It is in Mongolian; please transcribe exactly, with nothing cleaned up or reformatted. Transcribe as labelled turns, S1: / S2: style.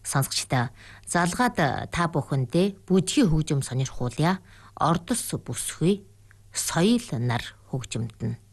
S1: Сонсогчдоо залгаад та бүхэндээ бүдгийн хөгжим сонирхуулъя. Ордос бүсгүй соёл нар хөгжимдөн.